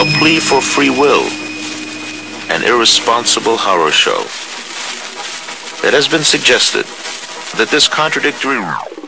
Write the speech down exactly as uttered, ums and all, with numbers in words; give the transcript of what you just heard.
a plea for free will, an irresponsible horror show. It has been suggested that this contradictory